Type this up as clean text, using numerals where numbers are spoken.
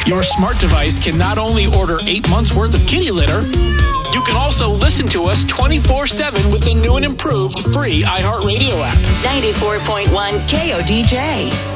Your smart device can not only order 8 months worth of kitty litter, you can also listen to us 24/7 with the new and improved free iHeartRadio app. 94.1 KODJ.